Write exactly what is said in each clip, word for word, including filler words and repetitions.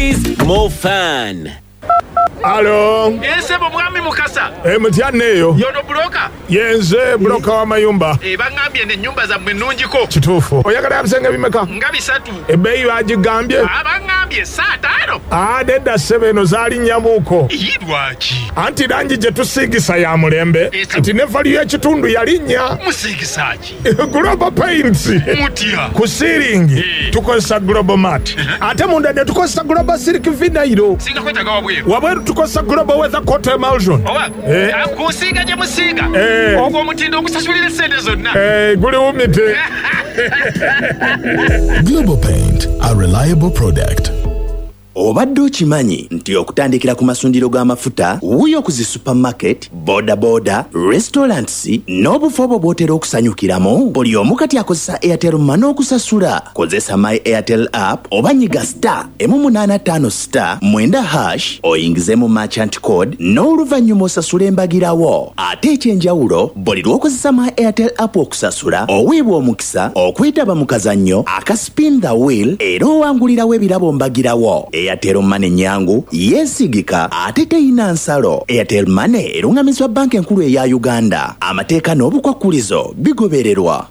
is more fun. Alo. Ese mwami mukasa. E mutyaneyo. Yono broka. Yenze broka wa mayumba. E bangambye ne nyumba za mwenunjiko. Kitufu. Oyagala abisenge bimeka. Ngabi satu. Ebeyi bagigambye. Abangambye saa tano. Ah dedda sebeno zali nyamuko. Yidwachi. Anti danji je tusigisa ya mulembe. Anti nefali y'ekitundu yalinnya. Musigisachi. Global Paints. Mutia. Ku ceiling. Tukozesa Global Mat. Ate munda ne tukozesa Global Silk Vinyl. Singa kwetaga wabweru. Wabweru tukozesa Global Weather Coat Emulsion. Owa. Eh. Akusiga je musiga. Eh. Ogwo mutindo okusasulira sente zonna. Eh, guli umite. Global Paint, a reliable product. Obadde okimanyi nti okutandikira ku masundiro g'amafuta wuyo ku zi supermarket, boda boda, restaurants n'obufo bwo bw'otera okusanyukiramu buli omu kati akozesa Airtel Money okusasula. Kozesa My Airtel app oba nyiga star emu munaana ttaano star mwenda hash oyingizemu merchant code n'oluvannyuma osasula embagirawo. Ate ekyenjawulo buli lw'okozesa My Airtel app okusasula oweebwa omukisa okwetaba mu kazannyo aka spin the wheel era owangulirawo ebirabo mbagirawo. Airtel Money nyangu yesigika ate teyina nsalo. Airtel Money erungamizwa banka enkulu eya Uganda. Amateeka n'obukwakulizo bigobererwa.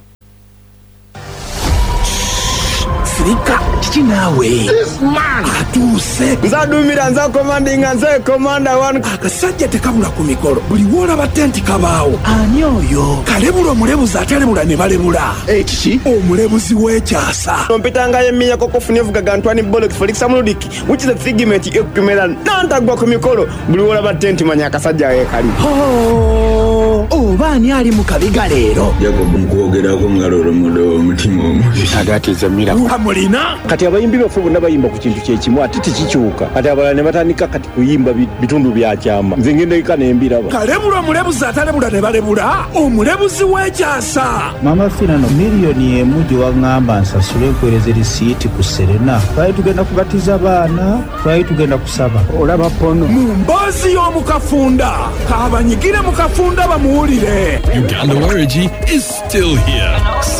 Sirika kiki naawe atuuse nzadumira nza commandinga nze commander one akasajja tekabula ku mikolo buli woolaba tenti kabaawo. Ani oyo? Kalebula omulebuzi atalebula ne balebula. ekiki Omulebuzi w'ekyasa ompitanga yemiya kokofuni evugaga Antoine Bollock Felix Amuludiki which is a figment ekumera nantagwa ku mikolo buli woolaba tenti manya akasajja ekali. Oba ani ali mu kabiga leero? Jacob nkwogerako ngalolo mudo omutima omubi. agatiza mira Amulina kati abayimbi bafu bonna bayimba ku kintu kyekimu ate tekikyuka kati abalala ne batandika kati kuyimba bitundu bya kyama nze ngendeka nembiraba. kalebula omulebuzi atalebula ne balebula. Omulebuzi w'ekyasa Mama Finano miliyoni emu gye waŋŋamba nsasule nkwereza erisiiti ku Serena. Twali tugenda kubatiza abaana, twali tugenda kusaba. Olaba pono mu mboozi y'omu kafunda. Kabanyigire mu kafunda bamuwulire. Uganda Origin is still here.